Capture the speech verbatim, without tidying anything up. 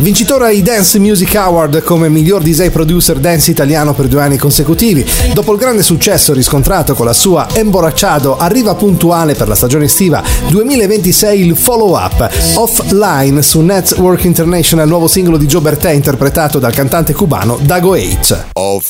Vincitore ai Dance Music Award come miglior D J producer dance italiano per due anni consecutivi. Dopo il grande successo riscontrato con la sua Emborrachado, arriva puntuale per la stagione estiva duemilaventisei il follow-up Offline su Network International, nuovo singolo di Joe Berté interpretato dal cantante cubano Dago H. Off